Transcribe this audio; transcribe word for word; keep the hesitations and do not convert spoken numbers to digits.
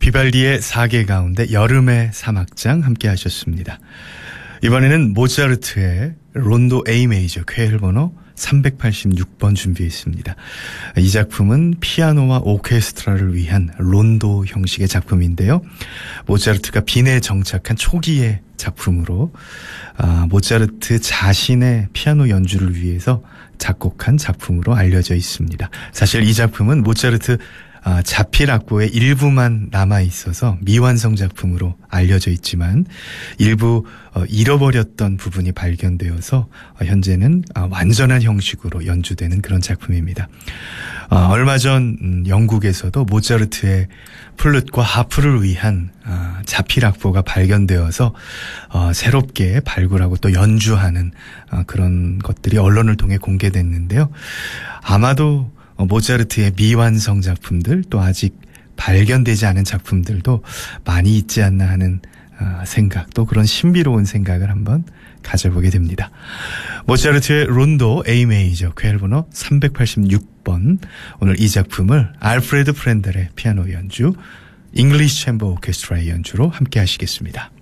비발디의 사계 가운데 여름의 사막장 함께 하셨습니다. 이번에는 모차르트의 론도 A 메이저 쾌열 번호 삼백팔십육 번 준비했습니다. 이 작품은 피아노와 오케스트라를 위한 론도 형식의 작품인데요. 모차르트가 빈에 정착한 초기의 작품으로 아, 모차르트 자신의 피아노 연주를 위해서 작곡한 작품으로 알려져 있습니다. 사실 이 작품은 모차르트 아, 자필 악보의 일부만 남아있어서 미완성 작품으로 알려져 있지만 일부 어, 잃어버렸던 부분이 발견되어서 어, 현재는 아, 완전한 형식으로 연주되는 그런 작품입니다. 어, 얼마 전 음, 영국에서도 모차르트의 플룻과 하프를 위한 아, 자필 악보가 발견되어서 어, 새롭게 발굴하고 또 연주하는 아, 그런 것들이 언론을 통해 공개됐는데요. 아마도 어, 모차르트의 미완성 작품들 또 아직 발견되지 않은 작품들도 많이 있지 않나 하는 어, 생각 또 그런 신비로운 생각을 한번 가져보게 됩니다. 모차르트의 론도 A 메이저 쾌열 번호 삼백팔십육 번 오늘 이 작품을 알프레드 프렌델의 피아노 연주 잉글리시 챔버 오케스트라의 연주로 함께 하시겠습니다.